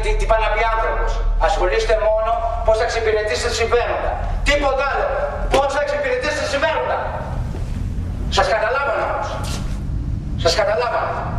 τι πάει να πει άνθρωπος. Ασχολείστε μόνο πώς θα εξυπηρετήσετε συμφέροντα. Τίποτα άλλο. Πώς θα εξυπηρετήσετε συμφέροντα. Σας καταλάβανα όμως. Σας καταλάβανα.